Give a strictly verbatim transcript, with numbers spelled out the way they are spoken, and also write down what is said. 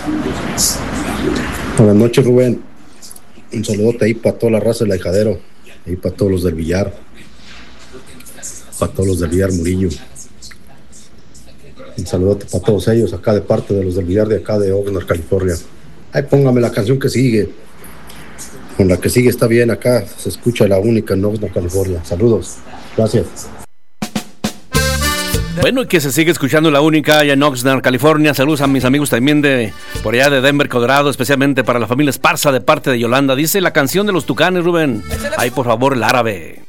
Buenas noches, Rubén. Un saludote ahí para toda la raza del Ahijadero, ahí para todos los del Villar, para todos los del Villar Murillo. Un saludote para todos ellos acá de parte de los del Villar de acá de Oxnard, California. Ahí póngame la canción que sigue. Con la que sigue está bien, acá se escucha la única en Oxnard, California. Saludos, gracias. Bueno, y que se sigue escuchando la única allá en Oxnard, California. Saludos a mis amigos también de por allá de Denver, Colorado, especialmente para la familia Esparza de parte de Yolanda. Dice la canción de los Tucanes, Rubén. Ahí por favor el árabe.